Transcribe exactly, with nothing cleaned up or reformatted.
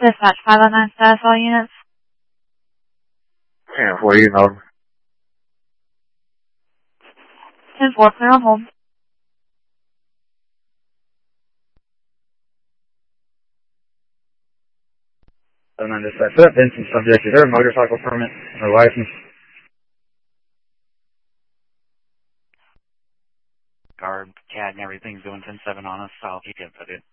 Dispatch five oh nine status, all units. ten four, you know. ten four, clear on hold. And then dispatch up, Vincent subject to their motorcycle permit or license. Guard, C A D, and everything's doing ten seven on us, so I'll keep you updated.